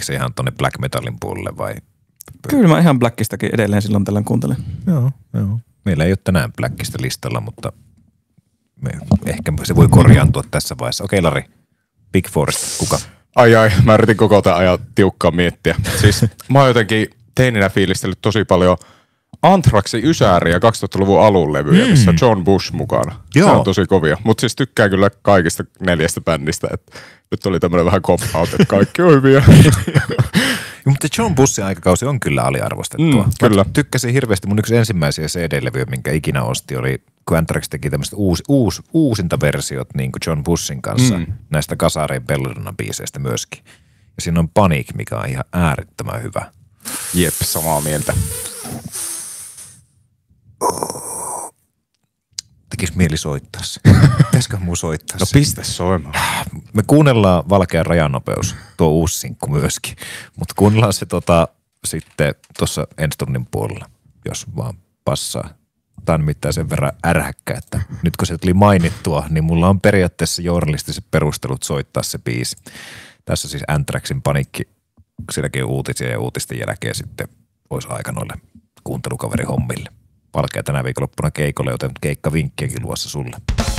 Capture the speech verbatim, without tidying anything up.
menikö se ihan tonne black metalin puolelle vai? Kyllä mä ihan Blackistakin edelleen silloin tällöin kuuntelen. Joo, joo. Meillä ei ole tänään Blackista listalla, mutta me, ehkä se voi korjaantua tässä vaiheessa. Okei, Lari, Big Forest, kuka? Ai ai, mä yritin koko tämän ajan tiukkaan miettiä. Siis mä oon jotenkin teininä fiilistellyt tosi paljon Anthraxin Ysääriä kaksituhattaluvun alun levyjä, mm. missä John Bush mukana. Joo. Se on tosi kovia, mutta siis tykkään kyllä kaikista neljästä bändistä. Että nyt oli tämmöinen vähän cop-out, että kaikki on hyviä. Mutta John Bushin aikakausi on kyllä aliarvostettua. Mm, kyllä. Tykkäsin hirveästi. Mun yksi ensimmäisiä C D-levyjä, minkä ikinä osti, oli kun Anthrax teki tämmöiset uus, uus, uusinta versiot niin kuin John Bushin kanssa mm. näistä Kasareen Belladonna-biiseistä myöskin. Ja siinä on Panic, mikä on ihan äärettömän hyvä. Jep, samaa mieltä. Tekis mieli soittaa se. Pitäisikö muu soittaa No se? pistä soimaan. Me kuunnellaan Valkean rajanopeus, tuo uusi sinkku myöskin. Mutta kuunnellaan se tota, sitten tuossa ensi tunnin puolella, jos vaan passaa. Tämä on nimittäin sen verran ärhäkkä, että nyt kun se tuli mainittua, niin mulla on periaatteessa journalistiset perustelut soittaa se biisi. Tässä siis Anthraxin Panikki, sielläkin uutisia ja uutisten jälkeen sitten olisi aika noille kuuntelukaverihommille. Valkea tänä viikonloppuna keikolle, joten keikkavinkkiäkin luossa sulle.